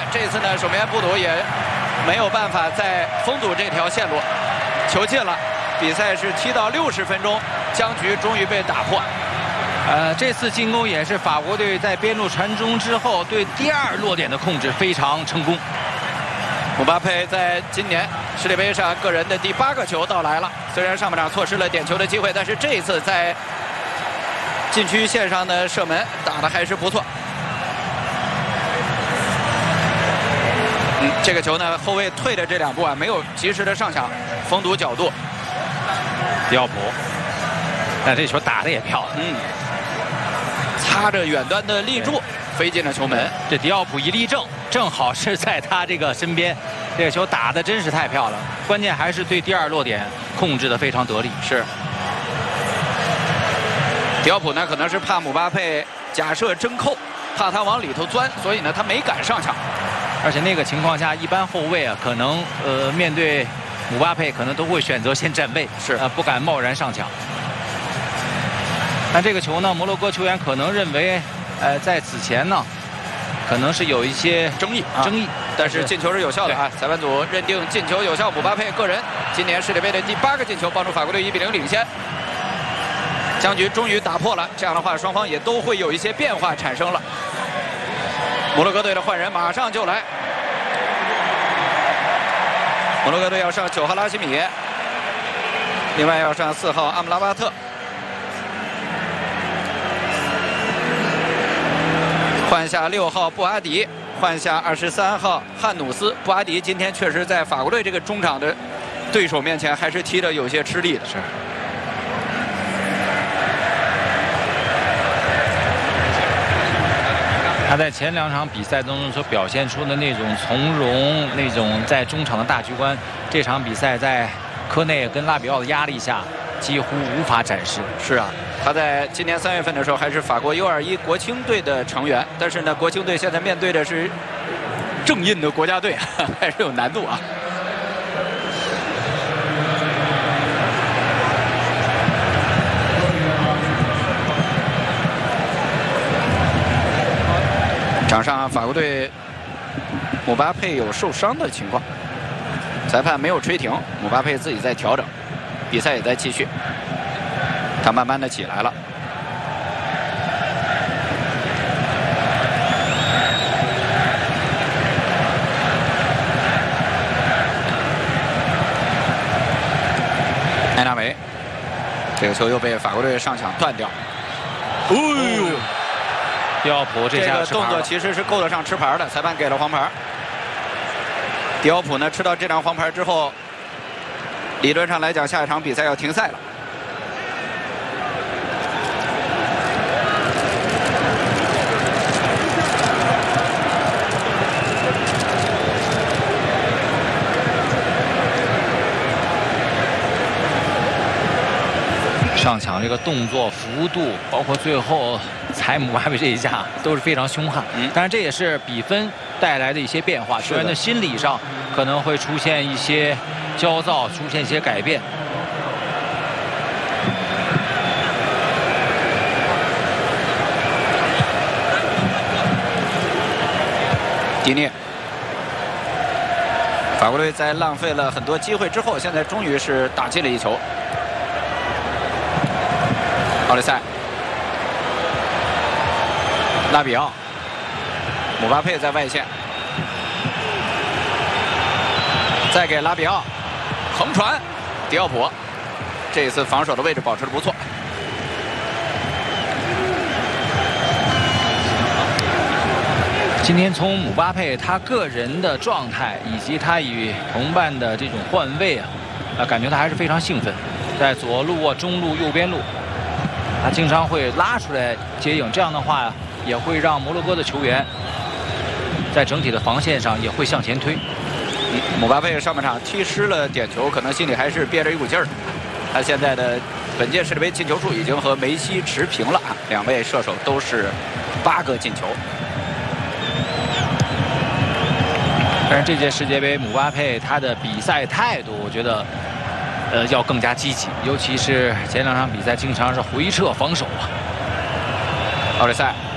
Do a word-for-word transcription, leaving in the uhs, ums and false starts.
这次呢，守门员布堵也没有办法再封堵这条线路，球进了。比赛是踢到六十分钟，僵局终于被打破。 呃，这次进攻也是法国队在边路传中之后对第二落点的控制非常成功。 姆巴佩在今年世界杯上个人的第八个球到来了，虽然上半场错失了点球的机会，但是这一次在禁区线上的射门打得还是不错。嗯，这个球呢，后卫退的这两步啊，没有及时的上抢，封堵角度。 迪奥普，但这球打得也漂亮。 嗯，擦着远端的立柱飞进了球门。 这迪奥普一立正，正好是在他这个身边，这个球打得真是太漂亮。关键还是对第二落点控制得非常得力。 是。迪奥普呢，可能是怕姆巴佩假设真扣，怕他往里头钻，所以呢，他没敢上抢。 而且那个情况下，一般后卫啊，可能呃面对姆巴佩，可能都会选择先站位， 是呃不敢贸然上抢。但这个球呢，摩洛哥球员可能认为，呃，在此前呢，可能是有一些争议， 争议， 但是进球是有效的啊！裁判组认定进球有效，姆巴佩个人今年世界杯的第八个进球，帮助法国队一比零领先。僵局终于打破了，这样的话，双方也都会有一些变化产生了。摩洛哥队的换人马上就来，摩洛哥队要上九号拉希米，另外要上四号阿姆拉巴特，换下六号布阿迪，换下二十三号汉努斯。布阿迪今天确实在法国队这个中场的对手面前还是踢得有些吃力的。 是。他在前两场比赛当中所表现出的那种从容，那种在中场的大局观，这场比赛在科内跟拉比奥的压力下几乎无法展示。 是啊，他在今年三月份的时候还是法国 U 二十一 国青队的成员，但是呢，国青队现在面对的是正印的国家队，还是有难度啊。场上法国队姆巴佩有受伤的情况，裁判没有吹停，姆巴佩自己在调整，比赛也在继续，他慢慢的起来了。埃纳维，这个球又被法国队上抢断掉。哎呦！ 迪奥普这下这个动作其实是够得上吃牌的，裁判给了黄牌。迪奥普呢吃到这张黄牌之后，理论上来讲，下一场比赛要停赛了。 上抢这个动作幅度，包括最后踩姆巴佩这一下都是非常凶悍。嗯，当然这也是比分带来的一些变化，球员的心理上可能会出现一些焦躁，出现一些改变。 迪涅，法国队在浪费了很多机会之后，现在终于是打进了一球。奥利塞，拉比奥，姆巴佩在外线，再给拉比奥横传，迪奥普，这一次防守的位置保持得不错。 今天从姆巴佩他个人的状态以及他与同伴的这种换位啊，啊，感觉他还是非常兴奋，在左路啊、中路、右边路。他经常会拉出来接应，这样的话也会让摩洛哥的球员在整体的防线上也会向前推。 姆巴佩上半场踢失了点球，可能心里还是憋着一股劲儿。他现在的本届世界杯进球数已经和梅西持平了啊，两位射手都是八个进球。 但是这届世界杯，姆巴佩他的比赛态度，我觉得。呃，要更加积极，尤其是前两场比赛经常是回撤防守啊。 奥利塞。